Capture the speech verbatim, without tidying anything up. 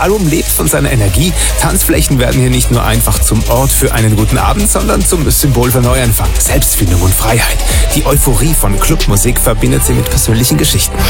Album lebt von seiner Energie. Tanzflächen werden hier nicht nur einfach zum Ort für einen guten Abend, sondern zum Symbol für Neuanfang, Selbstfindung und Freiheit. Die Euphorie von Clubmusik verbindet sie mit persönlichen Geschichten.